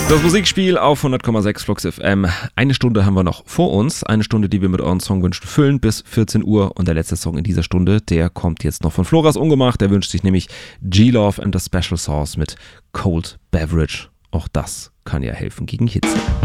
Das Musikspiel auf 100,6 Flux FM. Eine Stunde haben wir noch vor uns. Eine Stunde, die wir mit euren Songwünschen füllen bis 14 Uhr. Und der letzte Song in dieser Stunde, der kommt jetzt noch von Floras Ungemacht. Der wünscht sich nämlich G-Love and the Special Sauce mit Cold Beverage. Auch das kann ja helfen gegen Hitze.